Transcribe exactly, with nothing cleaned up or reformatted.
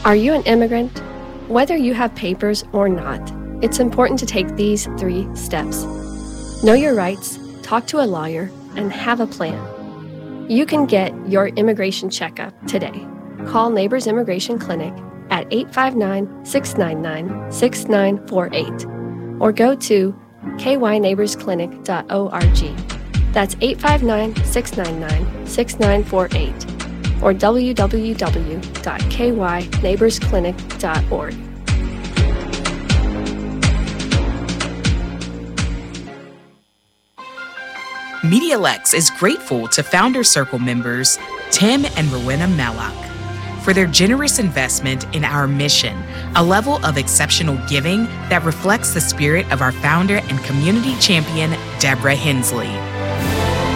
Are you an immigrant? Whether you have papers or not, it's important to take these three steps. Know your rights, talk to a lawyer, and have a plan. You can get your immigration checkup today. Call Neighbors Immigration Clinic at eight five nine, six nine nine, six nine four eight or go to k y neighbors clinic dot org. That's eight five nine, six nine nine, six nine four eight or w w w dot k y neighbors clinic dot org. MediaLex is grateful to Founder Circle members Tim and Rowena Mallock for their generous investment in our mission, a level of exceptional giving that reflects the spirit of our founder and community champion, Deborah Hensley.